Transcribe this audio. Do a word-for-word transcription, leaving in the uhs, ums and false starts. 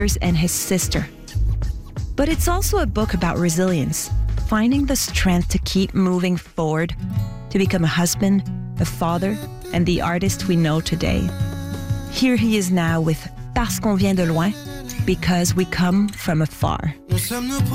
and his sister. But it's also a book about resilience, finding the strength to keep moving forward, to become a husband, a father, and the artist we know today. Here he is now with Parce qu'on vient de loin, because we come from afar.